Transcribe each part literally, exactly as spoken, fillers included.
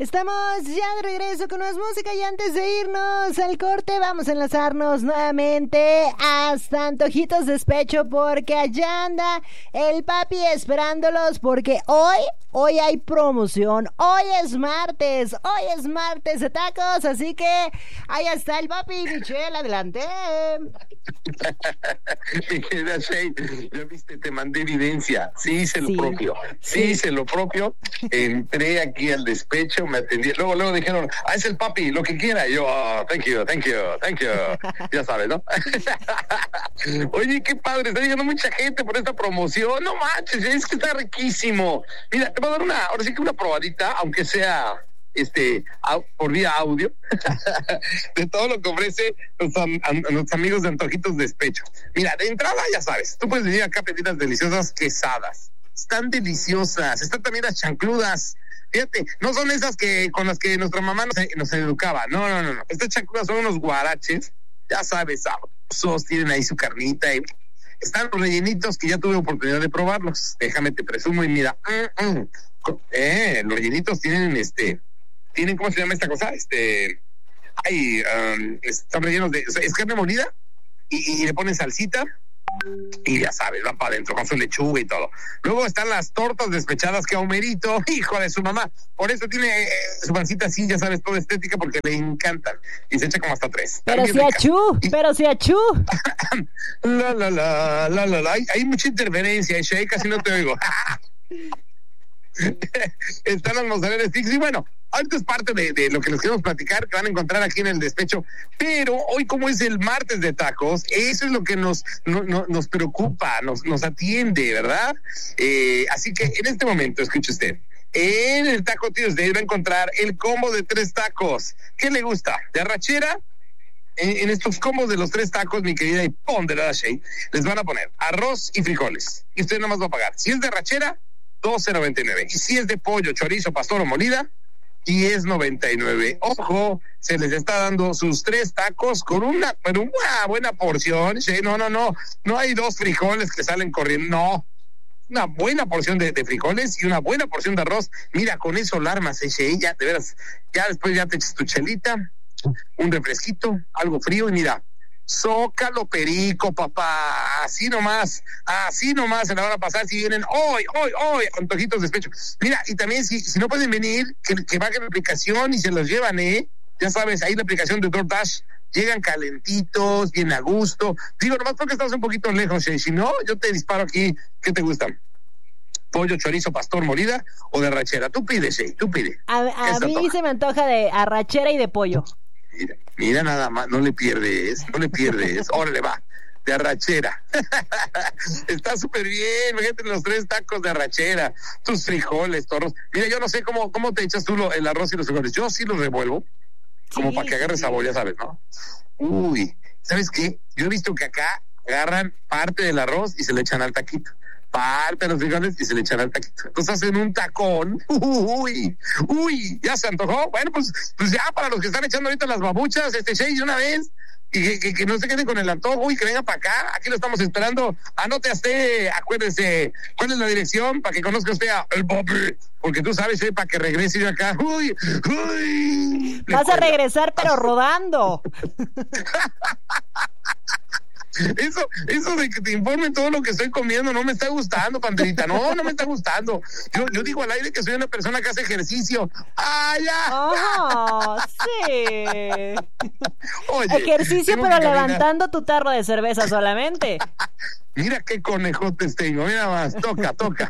Estamos ya de regreso con más música y antes de irnos al corte vamos a enlazarnos nuevamente hasta Antojitos Despecho porque allá anda el papi esperándolos porque hoy, hoy hay promoción, hoy es martes, hoy es martes de tacos, así que ahí está el papi. Michelle, adelante. Ya viste, te mandé evidencia, sí hice lo Sí. propio, sí, Sí. hice lo propio, entré aquí al despecho, me atendí, luego, luego dijeron, ah, es el papi, lo que quiera, y yo, oh, thank you, thank you, thank you, ya sabes, ¿no? Oye, qué padre, está llegando mucha gente por esta promoción, no manches, es que está riquísimo. Mira, te voy a dar una, ahora sí que una probadita, aunque sea este au, por vía audio de todo lo que ofrece los, am, am, los amigos de Antojitos Despecho. Mira, de entrada ya sabes, tú puedes venir acá a pedir las deliciosas quesadas, están deliciosas, están también las chancludas. Fíjate, no son esas que con las que nuestra mamá nos, nos educaba, no, no, no, no, estas chancludas son unos guaraches, ya sabes, sabrosos, tienen ahí su carnita y están los rellenitos que ya tuve oportunidad de probarlos, déjame te presumo y mira, mm, mm, eh, los rellenitos tienen este tienen, ¿cómo se llama esta cosa? Este, ay, um, están rellenos de, es carne molida y, y le ponen salsita y ya sabes, van para adentro con su lechuga y todo. Luego están las tortas despechadas que a Homerito, hijo de su mamá, por eso tiene eh, su pancita así, ya sabes, toda estética porque le encantan y se echa como hasta tres. Pero si achú, y... pero si achú. la, la, la, la, la, la, hay, hay mucha interferencia, Shay, casi no te oigo. Están las mozzarella sticks y bueno, ahorita es parte de, de lo que les queremos platicar, que van a encontrar aquí en el despecho, pero hoy como es el martes de tacos, eso es lo que nos, no, no, nos preocupa, nos, nos atiende, ¿verdad? Eh, así que en este momento, escuche usted, en el Taco Tuesday va a encontrar el combo de tres tacos. ¿Qué le gusta? ¿De arrachera? En, en estos combos de los tres tacos, mi querida y ponderada Shay, les van a poner arroz y frijoles, y usted nomás va a pagar. Si es de arrachera, doce noventa y nueve. Y si es de pollo, chorizo, pastor o molida, diez noventa y nueve. Ojo, se les está dando sus tres tacos con una, pero una buena porción. Sí, no, no, no. No hay dos frijoles que salen corriendo. No. Una buena porción de, de frijoles y una buena porción de arroz. Mira, con eso la armas, ¿eh? Ya, de veras. Ya después ya te echas tu chelita, un refresquito, algo frío y mira. Zócalo perico, papá, así nomás, así nomás se la van a pasar si vienen hoy, hoy, hoy, Antojitos Despecho. Mira, y también si, si no pueden venir, que, que bajen la aplicación y se los llevan, ¿eh? Ya sabes, ahí la aplicación de DoorDash, llegan calentitos, bien a gusto. Digo, nomás porque estamos un poquito lejos, Shay. Si no, yo te disparo aquí, ¿qué te gustan? Pollo, chorizo, pastor, molida o de arrachera. Tú pides, Shay, tú pides. A, a mí se me antoja de arrachera y de pollo. Mira, mira nada más, no le pierdes, no le pierdes, órale va, de arrachera. Está súper bien, imagínate los tres tacos de arrachera, tus frijoles, tu arroz. Mira, yo no sé cómo, cómo te echas tú lo, el arroz y los frijoles, yo sí los revuelvo, como sí, para que agarre sabor, ya sabes, ¿no? Uy, ¿sabes qué? Yo he visto que acá agarran parte del arroz y se le echan al taquito. Parte de los frijoles y se le echan al taquito. Entonces hacen un tacón. Uy, uy, ya se antojó. Bueno, pues, pues ya para los que están echando ahorita las babuchas, este Shay, de una vez, y que, que, que no se queden con el antojo, uy, que venga para acá, aquí lo estamos esperando. Anote a usted, acuérdese, ¿cuál es la dirección? Para que conozca usted a el Bobby, porque tú sabes, eh, para que regrese yo acá. Uy, uy. Vas a regresar, pero rodando. Eso, eso de que te informen todo lo que estoy comiendo no me está gustando, Panterita. No, no me está gustando. Yo, yo digo al aire que soy una persona que hace ejercicio. ¡Ah, ya! ¡Oh, sí! Oye, ejercicio, pero levantando tu tarro de cerveza solamente. Mira qué conejotes tengo. Mira más, toca, toca.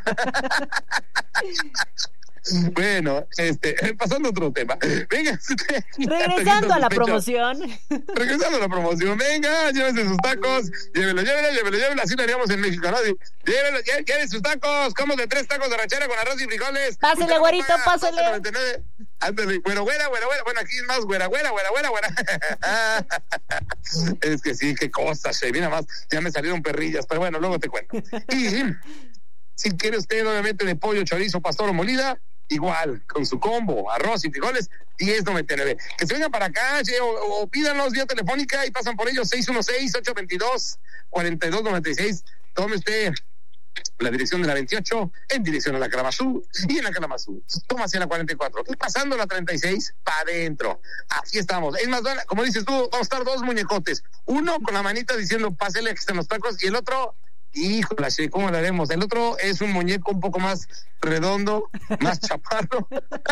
Bueno, este, pasando a otro tema. Venga, regresando a la promoción. Regresando a la promoción. Venga, llévese sus tacos. Llévelo, llévelo, llévelo, llévelo. Así lo haríamos en México, ¿no? Llévelo, llévese sus tacos. Como de tres tacos de ranchera con arroz y frijoles. Pásale, güerito, pásale. Ándale, güera, güera, güera, güera. Bueno, aquí es más güera, güera, güera, güera, güera. Es que sí, qué cosas, Shay. Mira más, ya me salieron perrillas, pero bueno, luego te cuento. Y si quiere usted, obviamente, de pollo, chorizo, pastor o molida, igual, con su combo, arroz y frijoles, diez noventa y nueve. Que se vengan para acá, o, o pídanos vía telefónica y pasan por ellos, seis uno seis, ocho dos dos, cuatro dos nueve seis. Tome usted la dirección de la veintiocho, en dirección a la Kalamazoo, y en la Kalamazoo, toma hacia la cuarenta y cuatro, y pasando la treinta y seis, para adentro. Aquí estamos. Es más, como dices tú, vamos a estar dos muñecotes, uno con la manita diciendo, pásele que están los tacos, y el otro, híjole, ¿cómo le haremos? El otro es un muñeco un poco más redondo, más chaparro.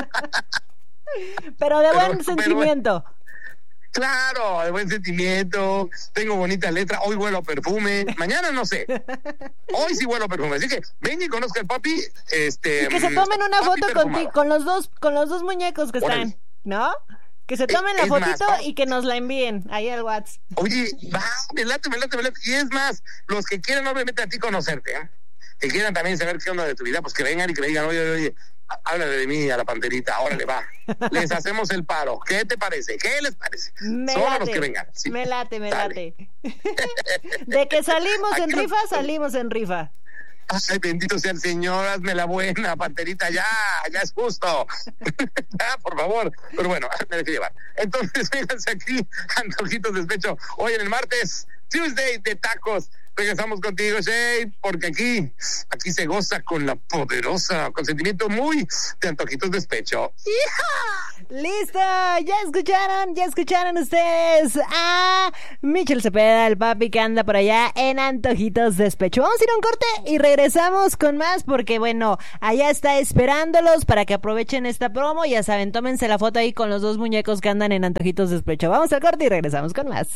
Pero de buen pero, sentimiento. Pero, claro, de buen sentimiento, tengo bonita letra, hoy huelo a perfume, mañana no sé, hoy sí huelo a perfume, así que ven y conozca al papi, este... Y que se tomen una foto contigo, con los dos, con los dos muñecos que Órale. están, ¿no? Que se tomen la es fotito más, y que nos la envíen ahí al WhatsApp. Oye, va, me late, me late, me late, y es más, los que quieran obviamente a ti conocerte, ¿eh? Que quieran también saber qué onda de tu vida, pues que vengan y que le digan, oye, oye, háblale de mí a la panterita, órale, va. Les hacemos el paro. ¿Qué te parece? ¿Qué les parece? Me Solo late, los que vengan. Sí. me late, me Dale. late. De que salimos Aquí en no- rifa, salimos en rifa. Ay, bendito sea el Señor, hazme la buena, panterita, ya, ya es justo. Ya, por favor. Pero bueno, me dejé llevar. Entonces, vénganse aquí, Antojitos de Despecho. Hoy en el martes, Tuesday de tacos. Regresamos contigo, Shay, porque aquí, aquí se goza con la poderosa, con sentimiento muy de Antojitos de Despecho. Listo, ya escucharon, ya escucharon ustedes a Michel Cepeda, el papi que anda por allá en Antojitos Despecho. Vamos a ir a un corte y regresamos con más porque bueno, allá está esperándolos para que aprovechen esta promo. Ya saben, tómense la foto ahí con los dos muñecos que andan en Antojitos Despecho. Vamos al corte y regresamos con más.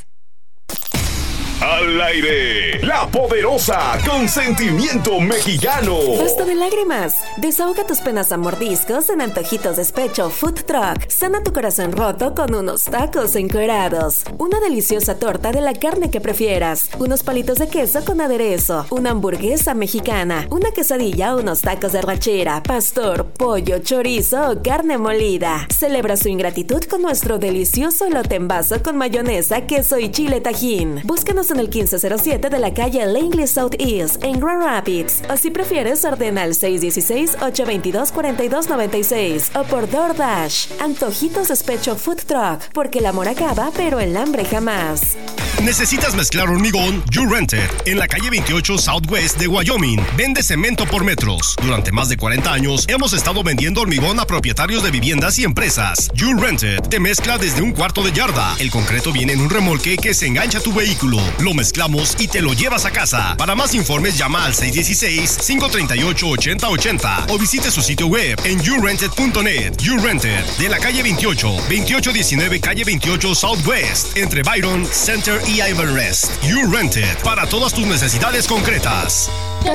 Al aire, la poderosa con sentimiento mexicano. Basta de lágrimas. Desahoga tus penas a mordiscos en Antojitos Despecho Food Truck. Sana tu corazón roto con unos tacos encuerados. Una deliciosa torta de la carne que prefieras. Unos palitos de queso con aderezo. Una hamburguesa mexicana. Una quesadilla o unos tacos de rachera, pastor, pollo, chorizo o carne molida. Celebra su ingratitud con nuestro delicioso elote en vaso con mayonesa, queso y chile tajín. Búscanos en el quince cero siete de la calle Langley Southeast en Grand Rapids, o si prefieres ordena al seis uno seis, ocho dos dos, cuatro dos nueve seis o por DoorDash. Antojitos Despecho Food Truck, porque el amor acaba pero el hambre jamás. ¿Necesitas mezclar hormigón? You Rented, en la calle veintiocho Southwest de Wyoming. Vende cemento por metros. Durante más de cuarenta años hemos estado vendiendo hormigón a propietarios de viviendas y empresas. You Rented te mezcla desde un cuarto de yarda. El concreto viene en un remolque que se engancha a tu vehículo. Lo mezclamos y te lo llevas a casa. Para más informes llama al seis uno seis, cinco tres ocho, ocho cero ocho cero o visite su sitio web en you rented punto net. You Rented, de la calle veintiocho, veintiocho diecinueve calle veintiocho Southwest, entre Byron, Center y Everest. You Rented, para todas tus necesidades concretas.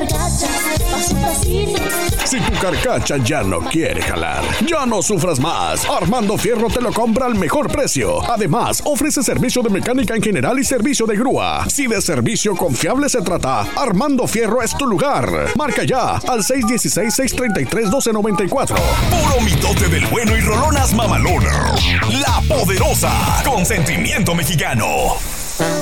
Si tu carcacha ya no quiere jalar, ya no sufras más. Armando Fierro te lo compra al mejor precio. Además, ofrece servicio de mecánica en general y servicio de grúa. Si de servicio confiable se trata, Armando Fierro es tu lugar. Marca ya al seis uno seis, seis tres tres, uno dos nueve cuatro. Puro mitote del bueno y rolonas mamalonas. La poderosa con sentimiento mexicano.